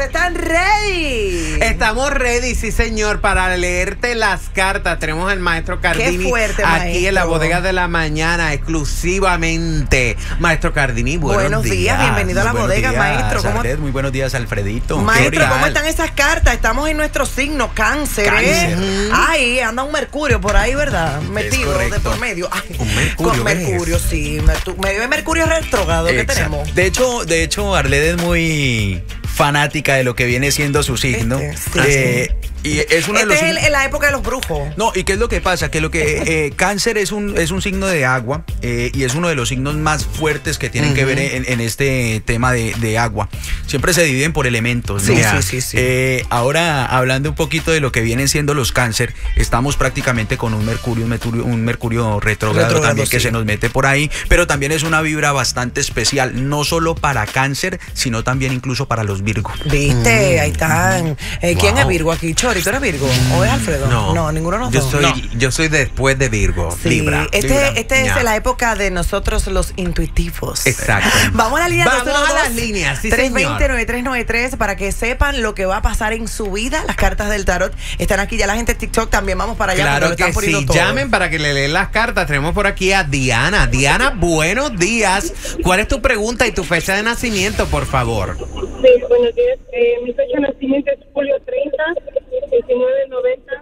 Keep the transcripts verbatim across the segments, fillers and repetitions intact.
¿están ready? Estamos ready, sí señor, para leerte las cartas. Tenemos al maestro Cardini. Qué fuerte, aquí maestro. en la bodega de la mañana, exclusivamente. Maestro Cardini, buenos, buenos días. días. Bienvenido muy a la bodega, días, maestro. ¿Cómo? Arlet, muy buenos días, Alfredito. Maestro, ¿cómo están esas cartas? Estamos en nuestro signo, cáncer. Cáncer. ¿eh? Ay, anda un mercurio por ahí, ¿verdad? Metido de por medio. Ay, un mercurio. Con mercurio, sí. Medio de mercurio retrógrado que tenemos. De hecho, de hecho, Arlet es muy fanática de lo que viene siendo su signo. Este, sí, eh, sí. Y es uno este de los es el, en la época de los brujos. No, ¿y qué es lo que pasa? Que lo que eh, cáncer es un, es un signo de agua eh, y es uno de los signos más fuertes que tienen uh-huh. que ver en, en este tema de, de agua. Siempre se dividen por elementos, ¿no? Sí, sí, sí, sí. Eh, ahora, hablando un poquito de lo que vienen siendo los cáncer, estamos prácticamente con un mercurio, un mercurio, un mercurio retrógrado, retrógrado también sí. que se nos mete por ahí, pero también es una vibra bastante especial, no solo para cáncer, sino también incluso para los Virgo. ¿Viste? Mm. Ahí están. Eh, ¿Quién wow. es Virgo aquí? Chori, ¿tú eres Virgo? ¿O es Alfredo? No, no ninguno de los yo dos. Soy, no. Yo soy después de Virgo. Sí. Libra. Este, Libra. este yeah. es la época de nosotros los intuitivos. Exacto. Vamos a la línea. Vamos a las líneas, sí, tres dos cero, nueve tres nueve tres para que sepan lo que va a pasar en su vida. Las cartas del tarot están aquí. Ya la gente de TikTok también vamos para allá. Claro que sí. Todo. Llamen para que le leen las cartas. Tenemos por aquí a Diana. Diana, buenos días. ¿Cuál es tu pregunta y tu fecha de nacimiento, por favor? Sí, buenos días. Eh, mi fecha de nacimiento es julio treinta, diecinueve noventa.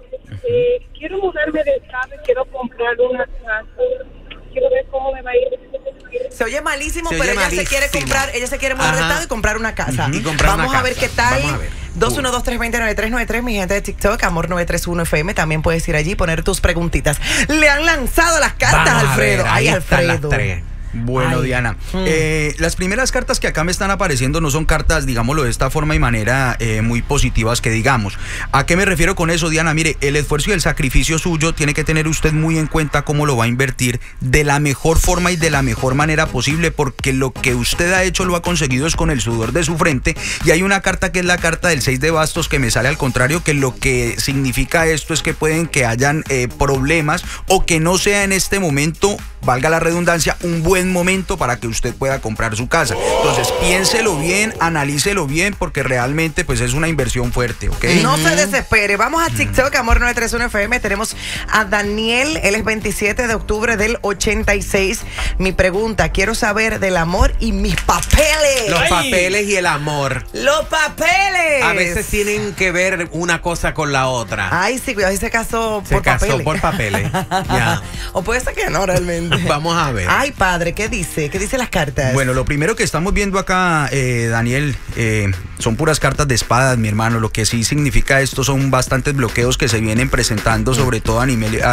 Eh, quiero mudarme de estado y quiero comprar una casa. Quiero ver cómo me va a ir. Se oye malísimo, se pero oye ella malísimo. se quiere comprar, ella se quiere mudar de estado y comprar una casa. Uh-huh. Y comprar Vamos una a ver casa. qué tal. Vamos a ver. dos uno dos, tres dos cero, nueve tres nueve tres, mi gente de TikTok, Amor nueve tres uno F M, también puedes ir allí y poner tus preguntitas. Le han lanzado las cartas, Vamos Alfredo. A ver, ahí Ay, están Alfredo. Las tres. Bueno, Ay. Diana, mm. eh, las primeras cartas que acá me están apareciendo no son cartas, digámoslo de esta forma y manera eh, muy positivas que digamos. ¿A qué me refiero con eso, Diana? Mire, el esfuerzo y el sacrificio suyo tiene que tener usted muy en cuenta cómo lo va a invertir de la mejor forma y de la mejor manera posible, porque lo que usted ha hecho lo ha conseguido es con el sudor de su frente. Y hay una carta que es la carta del seis de bastos que me sale al contrario, que lo que significa esto es que pueden que hayan eh, problemas o que no sea en este momento, valga la redundancia, un buen momento para que usted pueda comprar su casa. Entonces, piénselo bien, analícelo bien, porque realmente pues es una inversión fuerte, ¿ok? No se desespere. Vamos a TikTok, Amor nueve tres uno F M. Tenemos a Daniel, él es veintisiete de octubre del ochenta y seis. Mi pregunta, quiero saber del amor y mis papeles. Los Ay. papeles y el amor. Los papeles. A veces tienen que ver una cosa con la otra. Ay, sí, cuidado, se casó se por casó papeles. por papeles. Ya. O puede ser que no, realmente. Vamos a ver. Ay, padre, ¿qué dice? ¿Qué dice las cartas? Bueno, lo primero que estamos viendo acá, eh, Daniel, eh, son puras cartas de espadas, mi hermano. Lo que sí significa esto son bastantes bloqueos que se vienen presentando, sobre todo a nivel, a